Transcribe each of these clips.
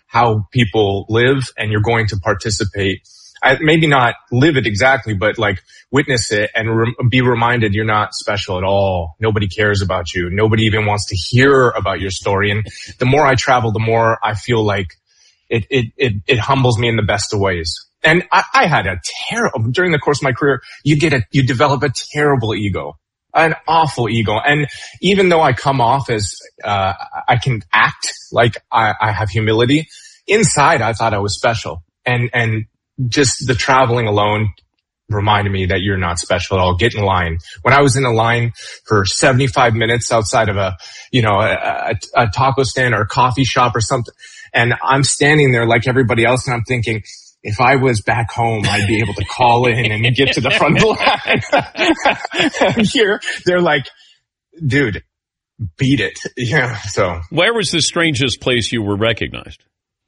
how people live, and you're going to participate. Maybe not live it exactly, but like witness it and be reminded you're not special at all. Nobody cares about you. Nobody even wants to hear about your story. And the more I travel, the more I feel like it humbles me in the best of ways. And I had during the course of my career, you develop a terrible ego, an awful ego. And even though I come off as, I can act like I have humility, inside I thought I was special. And just the traveling alone reminded me that you're not special at all. Get in line. When I was in a line for 75 minutes outside of a taco stand or a coffee shop or something, and I'm standing there like everybody else, and I'm thinking, if I was back home, I'd be able to call in and get to the front of the line. Here, they're like, dude, beat it. Yeah. So where was the strangest place you were recognized?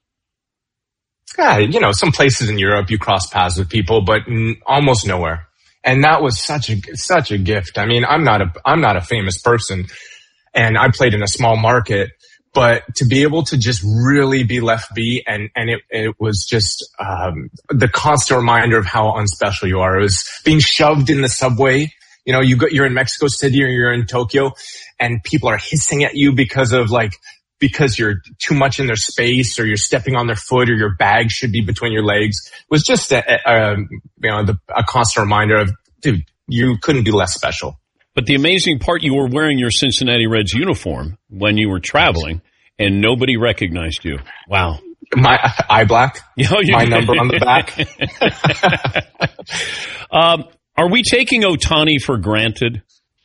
Yeah, some places in Europe you cross paths with people, but almost nowhere. And that was such a gift. I mean, I'm not a famous person, and I played in a small market, but to be able to just really be left be, and it was just the constant reminder of how unspecial you are. It was being shoved in the subway. You're in Mexico City or you're in Tokyo, and people are hissing at you because you're too much in their space, or you're stepping on their foot, or your bag should be between your legs. It was just a constant reminder of, dude, you couldn't be less special. But the amazing part, you were wearing your Cincinnati Reds uniform when you were traveling, and nobody recognized you. Wow. My eye black, my number on the back. Are we taking Ohtani for granted?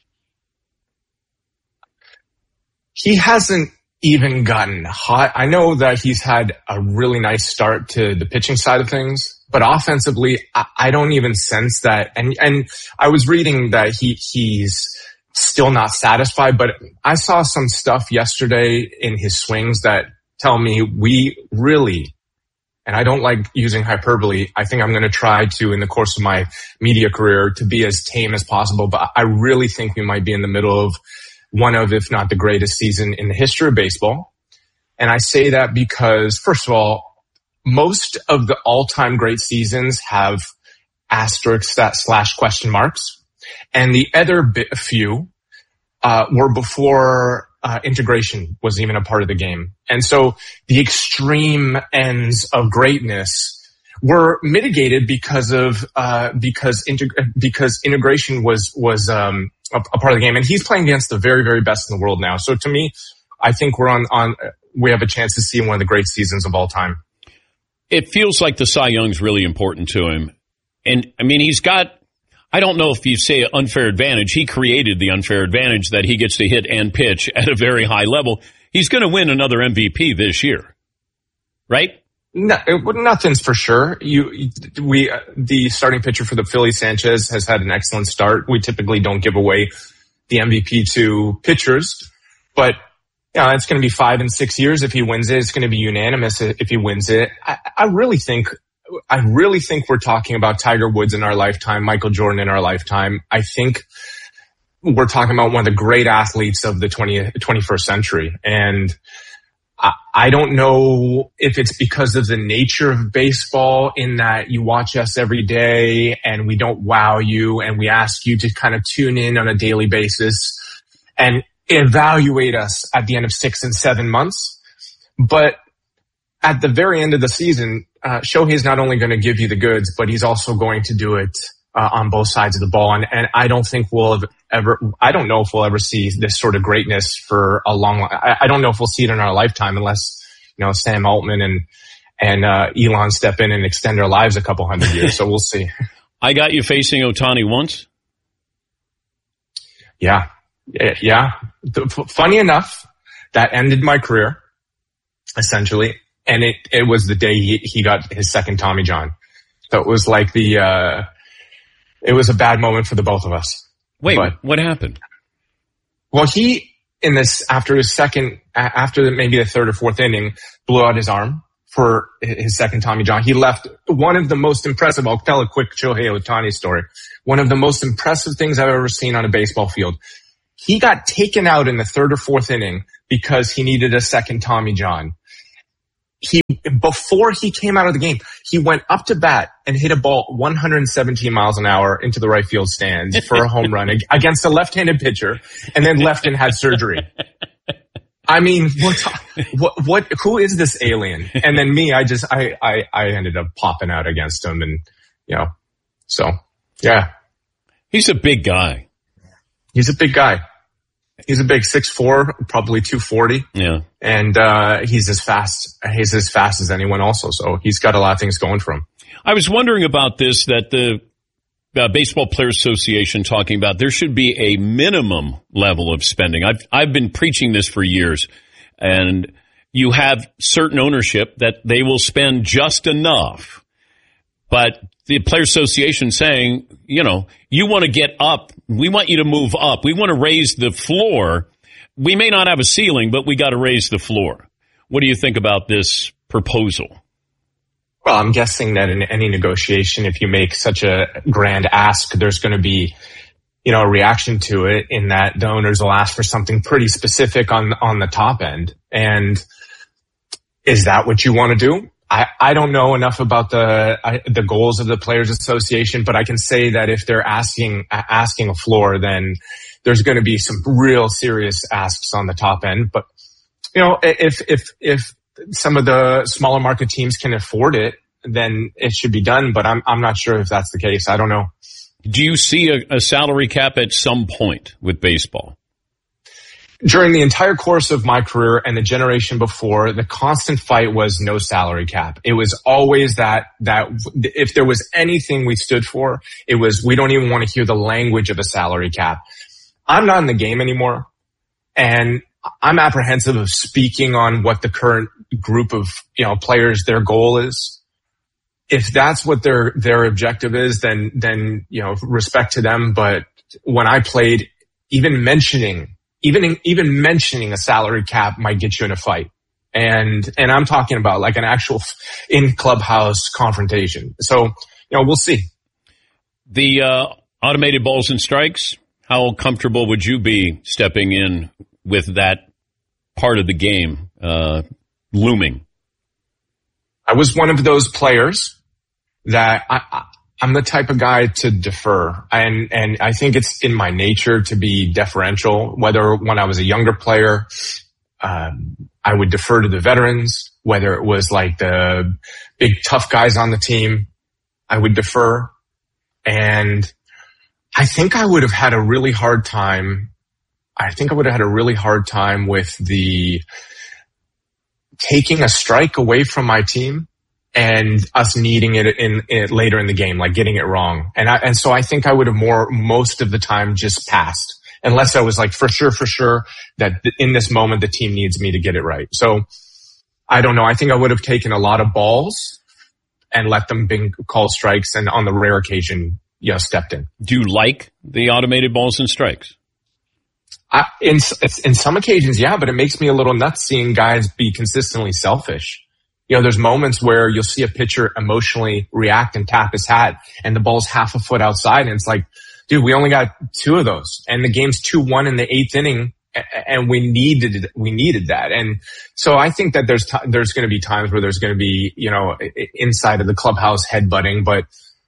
He hasn't even gotten hot. I know that he's had a really nice start to the pitching side of things, but offensively, I don't even sense that. And I was reading that he's still not satisfied, but I saw some stuff yesterday in his swings that tell me we really, and I don't like using hyperbole, I think I'm going to try to, in the course of my media career, to be as tame as possible, but I really think we might be in the middle of one of, if not the greatest season in the history of baseball. And I say that because, first of all, most of the all-time great seasons have asterisks / question marks. And the other few were before integration was even a part of the game. And so the extreme ends of greatness were mitigated because integration was a part of the game. And he's playing against the very, very best in the world now. So to me, I think we have a chance to see one of the great seasons of all time. It feels like the Cy Young's really important to him. And I mean, he's got, I don't know if you say unfair advantage. He created the unfair advantage that he gets to hit and pitch at a very high level. He's going to win another MVP this year, right? No, nothing's for sure. The starting pitcher for the Phillies, Sanchez, has had an excellent start. We typically don't give away the MVP to pitchers, but it's going to be 5 and 6 years if he wins it. It's going to be unanimous if he wins it. I really think we're talking about Tiger Woods in our lifetime, Michael Jordan in our lifetime. I think we're talking about one of the great athletes of the 21st century. And I don't know if it's because of the nature of baseball, in that you watch us every day and we don't wow you, and we ask you to kind of tune in on a daily basis and evaluate us at the end of 6 and 7 months. But at the very end of the season, Shohei is not only going to give you the goods, but he's also going to do it on both sides of the ball. And I don't think I don't know if we'll ever see this sort of greatness for a long, I don't know if we'll see it in our lifetime, unless, Sam Altman and Elon step in and extend our lives a couple hundred years. So we'll see. I got you facing Ohtani once. Yeah. Funny enough, that ended my career, essentially. And it was the day he got his second Tommy John. So it was like it was a bad moment for the both of us. Wait, what happened? Well, after maybe the third or fourth inning, blew out his arm for his second Tommy John. He left one of the most impressive, I'll tell a quick Shohei Ohtani story. One of the most impressive things I've ever seen on a baseball field. He got taken out in the third or fourth inning because he needed a second Tommy John. before he came out of the game, he went up to bat and hit a ball 117 miles an hour into the right field stands for a home run against a left-handed pitcher, and then left and had surgery. I mean, who is this alien? And then me, I ended up popping out against him, and so yeah. He's a big guy. He's a big guy. He's a big 6'4", probably 240. Yeah. And he's as fast as anyone also. So he's got a lot of things going for him. I was wondering about this, that the Baseball Players Association talking about there should be a minimum level of spending. I've been preaching this for years, and you have certain ownership that they will spend just enough. But the Players Association saying, you want to get up. We want you to move up. We want to raise the floor. We may not have a ceiling, but we got to raise the floor. What do you think about this proposal? Well, I'm guessing that in any negotiation, if you make such a grand ask, there's going to be, a reaction to it, in that the owners will ask for something pretty specific on the top end. And is that what you want to do? I don't know enough about the goals of the Players Association, but I can say that if they're asking a floor, then there's going to be some real serious asks on the top end. But if some of the smaller market teams can afford it, then it should be done. But I'm not sure if that's the case. I don't know. Do you see a salary cap at some point with baseball? During the entire course of my career and the generation before, the constant fight was no salary cap. It was always that if there was anything we stood for, it was, we don't even want to hear the language of a salary cap. I'm not in the game anymore, and I'm apprehensive of speaking on what the current group of, players, their goal is. If that's what their objective is, then, respect to them. But when I played, even mentioning a salary cap might get you in a fight. And I'm talking about like an actual in clubhouse confrontation. So, we'll see. The automated balls and strikes, how comfortable would you be stepping in with that part of the game looming? I was one of those players that I'm the type of guy to defer. And I think it's in my nature to be deferential, whether when I was a younger player, I would defer to the veterans, whether it was like the big tough guys on the team, I would defer. And I think I would have had a really hard time. With the taking a strike away from my team and us needing it in later in the game, like getting it wrong. And so I think I would have most of the time just passed, unless I was like for sure that in this moment the team needs me to get it right. So I don't know. I think I would have taken a lot of balls and let them call strikes, and on the rare occasion, stepped in. Do you like the automated balls and strikes? In some occasions, yeah, but it makes me a little nuts seeing guys be consistently selfish. There's moments where you'll see a pitcher emotionally react and tap his hat, and the ball's half a foot outside, and it's like, dude, we only got 2 of those, and the game's 2-1 in the 8th inning, and we needed that. And so I think that there's going to be times where there's going to be, inside of the clubhouse headbutting, but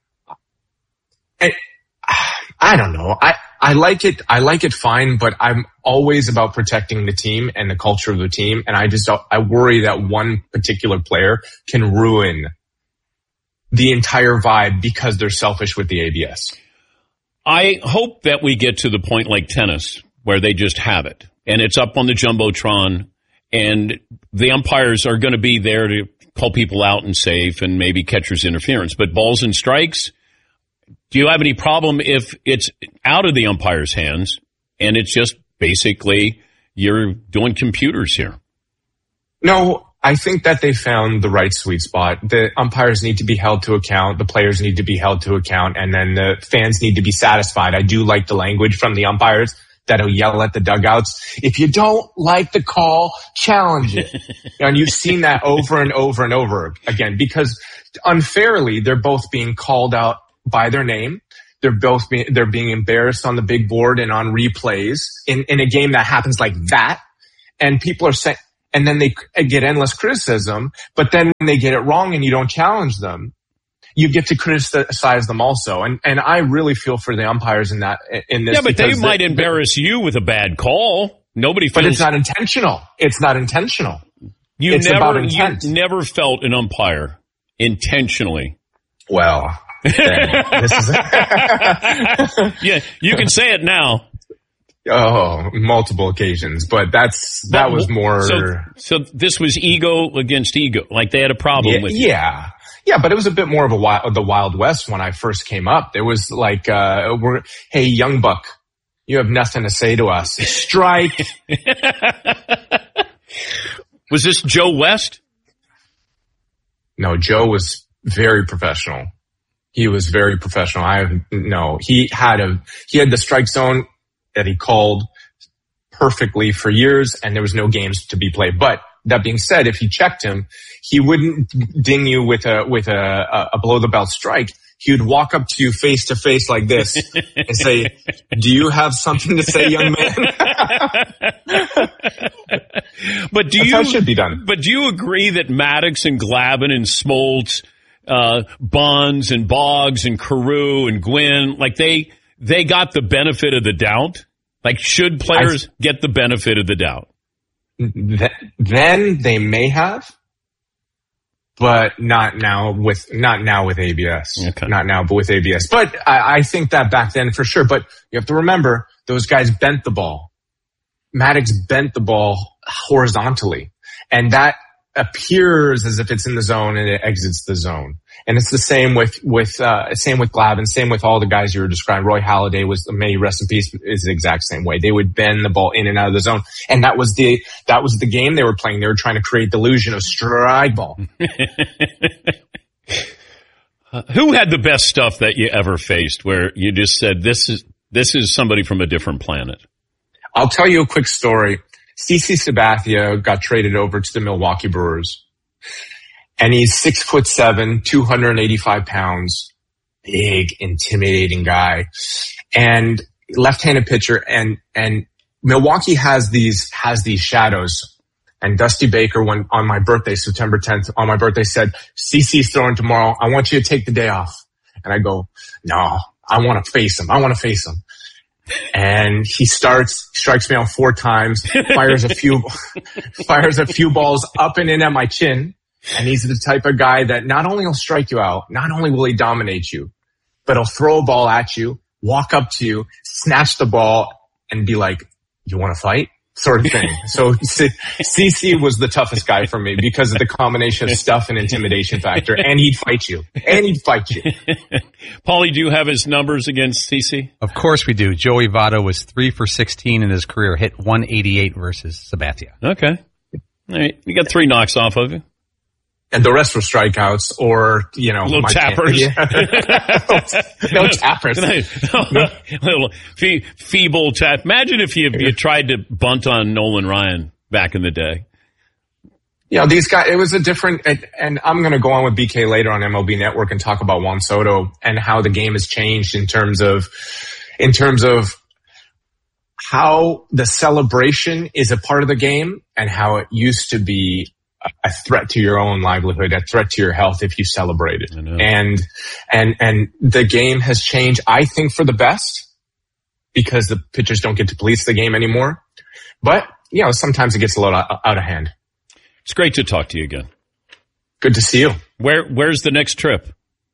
I don't know. I like it fine, but I'm always about protecting the team and the culture of the team. And I worry that one particular player can ruin the entire vibe because they're selfish with the ABS. I hope that we get to the point like tennis where they just have it and it's up on the Jumbotron and the umpires are going to be there to call people out and safe and maybe catcher's interference. But balls and strikes, do you have any problem if it's out of the umpire's hands and it's just basically you're doing computers here? No, I think that they found the right sweet spot. The umpires need to be held to account. The players need to be held to account. And then the fans need to be satisfied. I do like the language from the umpires that'll yell at the dugouts. If you don't like the call, challenge it. And you've seen that over and over and over again, because unfairly, they're both being called out by their name. They're being embarrassed on the big board and on replays in a game that happens like that. And people are saying, and then they get endless criticism. But then when they get it wrong and you don't challenge them, you get to criticize them also. And I really feel for the umpires in this. Yeah, but they might embarrass you with a bad call. Nobody feels. But it's not intentional. It's not intentional. It's about intent. You never felt an umpire intentionally. Well, this is yeah, you can say it now. Oh, multiple occasions, but that was more. So this was ego against ego. Like they had a problem with you. Yeah, but it was a bit more of the Wild West when I first came up. There was like, hey, young buck, you have nothing to say to us. Strike. Was this Joe West? No, Joe was very professional. He was very professional. He had the strike zone that he called perfectly for years, and there was no games to be played. But that being said, if you checked him, he wouldn't ding you with a below the belt strike. He would walk up to you face to face like this and say, "Do you have something to say, young man?" But That's how it should be done. But do you agree that Maddox and Glavine and Smoltz, Bonds and Boggs and Carew and Gwynn, like they got the benefit of the doubt? Like, should players get the benefit of the doubt? Then they may have, but not now with ABS. Okay. Not now, but with ABS. But I think that back then for sure. But you have to remember, those guys bent the ball. Maddox bent the ball horizontally, and that appears as if it's in the zone and it exits the zone. And it's the same with Glavine, same with all the guys you were describing. Roy Halladay may he rest in peace, is the exact same way. They would bend the ball in and out of the zone. And that was the game they were playing. They were trying to create the illusion of strike ball. Who had the best stuff that you ever faced where you just said, this is somebody from a different planet? I'll tell you a quick story. CC Sabathia got traded over to the Milwaukee Brewers. And he's 6'7", 285 pounds, big, intimidating guy, and left-handed pitcher. And Milwaukee has these shadows. And Dusty Baker, on my birthday, September 10th, on my birthday said, "CC's throwing tomorrow. I want you to take the day off." And I go, "No, I want to face him. And he strikes me out 4 times, fires a few balls up and in at my chin. And he's the type of guy that not only will strike you out, not only will he dominate you, but he'll throw a ball at you, walk up to you, snatch the ball, and be like, 'You want to fight?' Sort of thing." So CC was the toughest guy for me because of the combination of stuff and intimidation factor. And he'd fight you. Paulie, do you have his numbers against CC? Of course we do. Joey Votto was 3 for 16 in his career, hit 188 versus Sabathia. Okay. All right. You got 3 knocks off of you. And the rest were strikeouts or, little tappers. No tappers. Little feeble tap. Imagine if you tried to bunt on Nolan Ryan back in the day. These guys, it was a different, and I'm going to go on with BK later on MLB Network and talk about Juan Soto and how the game has changed in terms of how the celebration is a part of the game and how it used to be a threat to your own livelihood, a threat to your health if you celebrate it. And the game has changed, I think, for the best because the pitchers don't get to police the game anymore. But, sometimes it gets a little out of hand. It's great to talk to you again. Good to see you. Where's the next trip?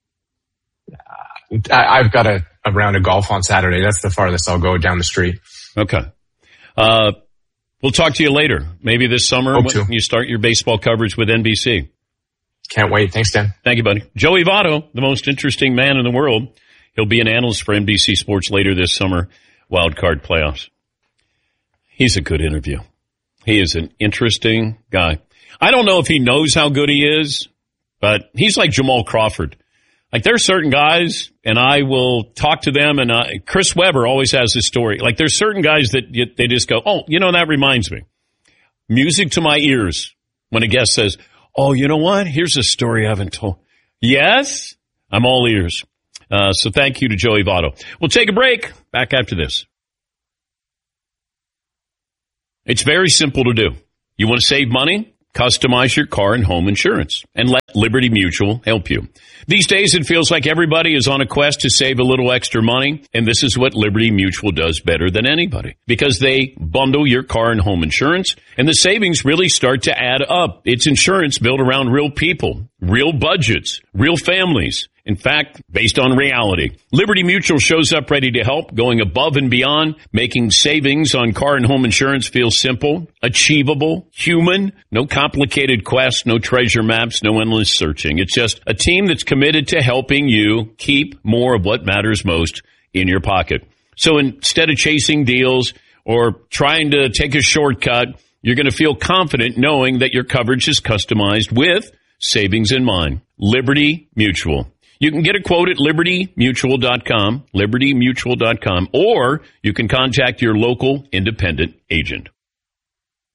I've got a round of golf on Saturday. That's the farthest I'll go down the street. Okay. We'll talk to you later. Maybe this summer when you start your baseball coverage with NBC. Can't wait. Thanks, Dan. Thank you, buddy. Joey Votto, the most interesting man in the world. He'll be an analyst for NBC Sports later this summer, Wild Card playoffs. He's a good interview. He is an interesting guy. I don't know if he knows how good he is, but he's like Jamal Crawford. Like, there are certain guys, and I will talk to them, and Chris Webber always has this story. Like, there's certain guys that they just go, "Oh, that reminds me." Music to my ears when a guest says, "Oh, you know what? Here's a story I haven't told." Yes? I'm all ears. So thank you to Joey Votto. We'll take a break. Back after this. It's very simple to do. You want to save money? Customize your car and home insurance and let Liberty Mutual help you. These days, it feels like everybody is on a quest to save a little extra money, and this is what Liberty Mutual does better than anybody, because they bundle your car and home insurance, and the savings really start to add up. It's insurance built around real people, real budgets, real families. In fact, based on reality. Liberty Mutual shows up ready to help, going above and beyond, making savings on car and home insurance feel simple, achievable, human, no complicated quests, no treasure maps, no endless searching. It's just a team that's committed to helping you keep more of what matters most in your pocket. So instead of chasing deals or trying to take a shortcut, you're going to feel confident knowing that your coverage is customized with savings in mind. Liberty Mutual. You can get a quote at libertymutual.com, libertymutual.com, or you can contact your local independent agent.